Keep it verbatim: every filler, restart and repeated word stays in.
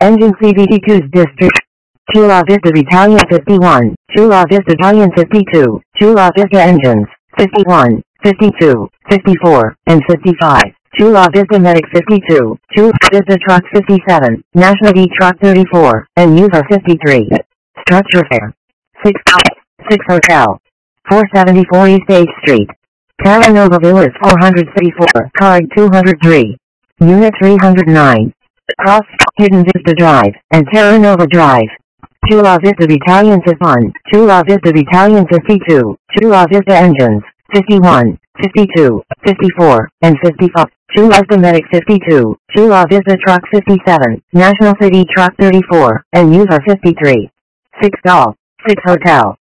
Engine C V T two's district. Chula Vista Battalion fifty-one, Chula Vista Battalion fifty-two, Chula Vista Engines, fifty-one, fifty-two, fifty-four, and fifty-five. Chula Vista Medic fifty-two, Chula Vista Truck fifty-seven, National D Truck thirty-four, and User fifty-three. Structure fare. six six Hotel. four seventy-four East eighth Street. Terra Nova Villas four thirty-four, Card two hundred three. Unit three hundred nine. Cross, Hidden Vista Drive, and Terra Nova Drive. Chula Vista Battalion fifty-one, Chula Vista Battalion fifty-two, Chula Vista Engines, fifty-one, fifty-two, fifty-four, and fifty-five. Chula Vista Medic fifty-two, Chula Vista Truck fifty-seven, National City Truck thirty-four, and User fifty-three. six Golf, six Hotel.